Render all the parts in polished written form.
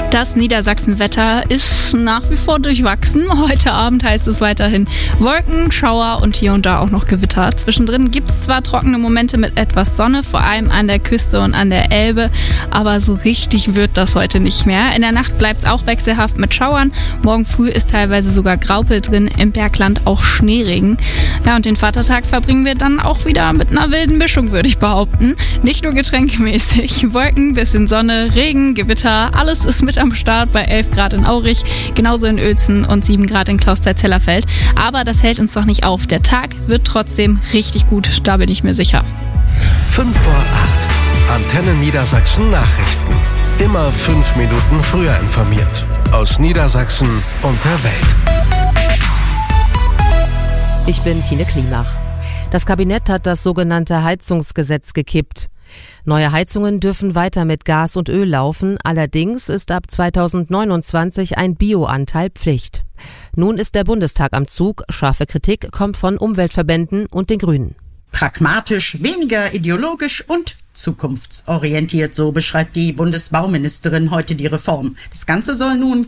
Das Niedersachsen-Wetter ist nach wie vor durchwachsen. Heute Abend heißt es weiterhin Wolken, Schauer und hier und da auch noch Gewitter. Zwischendrin gibt es zwar trockene Momente mit etwas Sonne, vor allem an der Küste und an der Elbe, aber so richtig wird das heute nicht mehr. In der Nacht bleibt es auch wechselhaft mit Schauern. Morgen früh ist teilweise sogar Graupel drin, im Bergland auch Schneeregen. Ja, und den Vatertag verbringen wir dann auch wieder mit einer wilden Mischung, würde ich behaupten. Nicht nur getränkemäßig. Wolken, bisschen Sonne, Regen, Gewitter, alles ist mit am Start bei 11 Grad in Aurich, genauso in Uelzen und 7 Grad in Clausthal-Zellerfeld. Aber das hält uns doch nicht auf. Der Tag wird trotzdem richtig gut, da bin ich mir sicher. 5 vor 8. Antenne Niedersachsen Nachrichten. Immer 5 Minuten früher informiert. Aus Niedersachsen und der Welt. Ich bin Tine Klimach. Das Kabinett hat das sogenannte Heizungsgesetz gekippt. Neue Heizungen dürfen weiter mit Gas und Öl laufen, allerdings ist ab 2029 ein Bioanteil Pflicht. Nun ist der Bundestag am Zug, scharfe Kritik kommt von Umweltverbänden und den Grünen. Pragmatisch, weniger ideologisch und zukunftsorientiert, so beschreibt die Bundesbauministerin heute die Reform. Das Ganze soll nun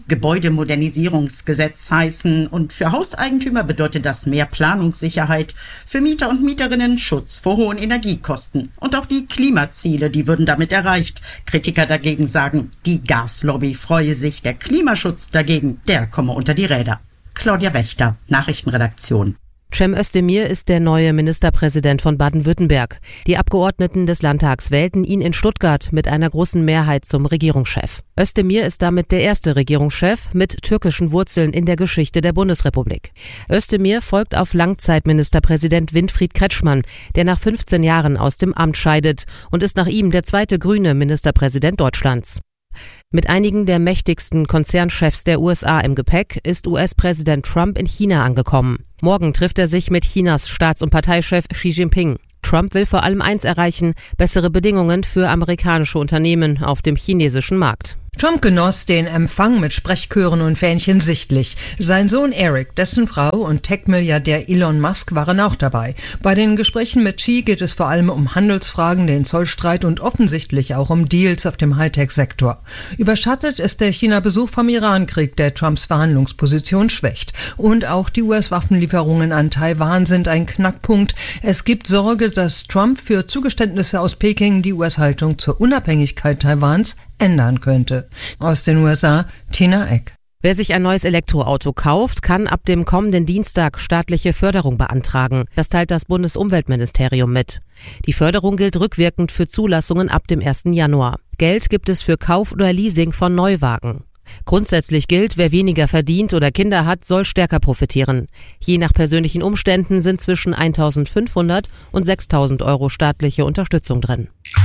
Gebäudemodernisierungsgesetz heißen und für Hauseigentümer bedeutet das mehr Planungssicherheit, für Mieter und Mieterinnen Schutz vor hohen Energiekosten. Und auch die Klimaziele, die würden damit erreicht. Kritiker dagegen sagen, die Gaslobby freue sich, der Klimaschutz dagegen, der komme unter die Räder. Claudia Wächter, Nachrichtenredaktion. Cem Özdemir ist der neue Ministerpräsident von Baden-Württemberg. Die Abgeordneten des Landtags wählten ihn in Stuttgart mit einer großen Mehrheit zum Regierungschef. Özdemir ist damit der erste Regierungschef mit türkischen Wurzeln in der Geschichte der Bundesrepublik. Özdemir folgt auf Langzeitministerpräsident Winfried Kretschmann, der nach 15 Jahren aus dem Amt scheidet und ist nach ihm der zweite grüne Ministerpräsident Deutschlands. Mit einigen der mächtigsten Konzernchefs der USA im Gepäck ist US-Präsident Trump in China angekommen. Morgen trifft er sich mit Chinas Staats- und Parteichef Xi Jinping. Trump will vor allem eins erreichen: bessere Bedingungen für amerikanische Unternehmen auf dem chinesischen Markt. Trump genoss den Empfang mit Sprechchören und Fähnchen sichtlich. Sein Sohn Eric, dessen Frau und Tech-Milliardär Elon Musk waren auch dabei. Bei den Gesprächen mit Xi geht es vor allem um Handelsfragen, den Zollstreit und offensichtlich auch um Deals auf dem Hightech-Sektor. Überschattet ist der China-Besuch vom Irankrieg, der Trumps Verhandlungsposition schwächt. Und auch die US-Waffenlieferungen an Taiwan sind ein Knackpunkt. Es gibt Sorge, dass Trump für Zugeständnisse aus Peking die US-Haltung zur Unabhängigkeit Taiwans ändern könnte. Aus den USA, Tina Eck. Wer sich ein neues Elektroauto kauft, kann ab dem kommenden Dienstag staatliche Förderung beantragen. Das teilt das Bundesumweltministerium mit. Die Förderung gilt rückwirkend für Zulassungen ab dem 1. Januar. Geld gibt es für Kauf oder Leasing von Neuwagen. Grundsätzlich gilt, wer weniger verdient oder Kinder hat, soll stärker profitieren. Je nach persönlichen Umständen sind zwischen 1.500 und 6.000 Euro staatliche Unterstützung drin.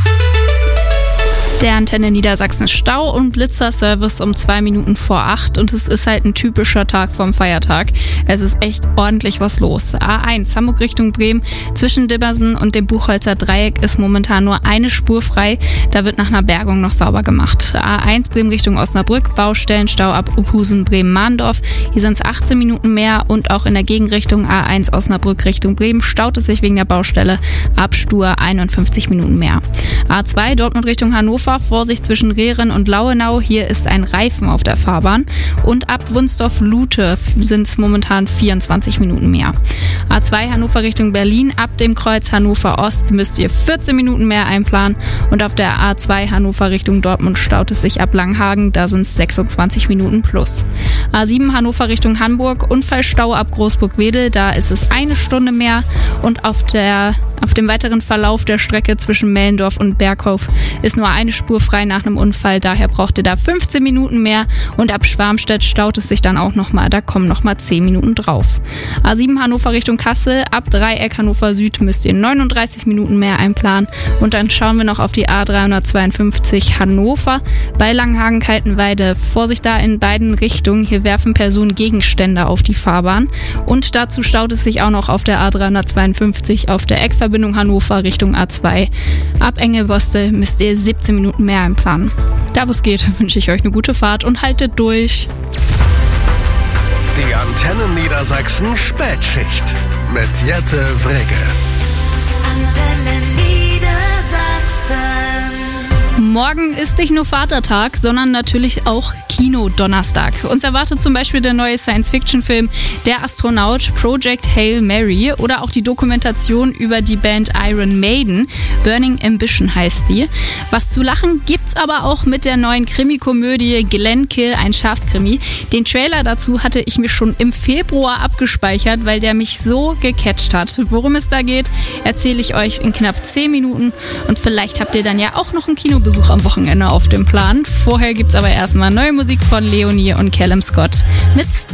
Der Antenne Niedersachsen Stau- und Blitzerservice um 2 Minuten vor 8 und es ist halt ein typischer Tag vom Feiertag. Es ist echt ordentlich was los. A1 Hamburg Richtung Bremen zwischen Dibbersen und dem Buchholzer Dreieck ist momentan nur eine Spur frei. Da wird nach einer Bergung noch sauber gemacht. A1 Bremen Richtung Osnabrück, Baustellenstau ab Uphusen Bremen-Mahndorf. Hier sind es 18 Minuten mehr und auch in der Gegenrichtung A1 Osnabrück Richtung Bremen staut es sich wegen der Baustelle ab Stur 51 Minuten mehr. A2 Dortmund Richtung Hannover, Vorsicht zwischen Rehren und Lauenau, hier ist ein Reifen auf der Fahrbahn und ab Wunsdorf-Lute sind es momentan 24 Minuten mehr. A2 Hannover Richtung Berlin, ab dem Kreuz Hannover Ost müsst ihr 14 Minuten mehr einplanen und auf der A2 Hannover Richtung Dortmund staut es sich ab Langhagen, da sind es 26 Minuten plus. A7 Hannover Richtung Hamburg, Unfallstau ab Großburg-Wedel, da ist es 1 Stunde mehr und auf dem weiteren Verlauf der Strecke zwischen Mellendorf und Berghof ist nur eine Spur frei nach einem Unfall, daher braucht ihr da 15 Minuten mehr und ab Schwarmstedt staut es sich dann auch nochmal, da kommen nochmal 10 Minuten drauf. A7 Hannover Richtung Kassel, ab Dreieck Hannover Süd müsst ihr 39 Minuten mehr einplanen und dann schauen wir noch auf die A352 Hannover bei Langenhagen-Kaltenweide. Vorsicht da in beiden Richtungen, hier werfen Personen Gegenstände auf die Fahrbahn und dazu staut es sich auch noch auf der A352 auf der Eckverbindung Hannover Richtung A2. Ab Engelbostel müsst ihr 17 Minuten mehr einplanen. Da wo es geht, wünsche ich euch eine gute Fahrt und haltet durch. Die Antenne Niedersachsen Spätschicht mit Jette Wrege. Antenne Niedersachsen. Morgen ist nicht nur Vatertag, sondern natürlich auch Kino-Donnerstag. Uns erwartet zum Beispiel der neue Science-Fiction-Film Der Astronaut, Project Hail Mary oder auch die Dokumentation über die Band Iron Maiden. Burning Ambition heißt die. Was zu lachen gibt's aber auch mit der neuen Krimi-Komödie Glenkill, ein Schafskrimi. Den Trailer dazu hatte ich mir schon im Februar abgespeichert, weil der mich so gecatcht hat. Worum es da geht, erzähle ich euch in knapp 10 Minuten und vielleicht habt ihr dann ja auch noch einen Kinobesuch am Wochenende auf dem Plan. Vorher gibt's aber erstmal neue Musik von Leonie und Callum Scott mit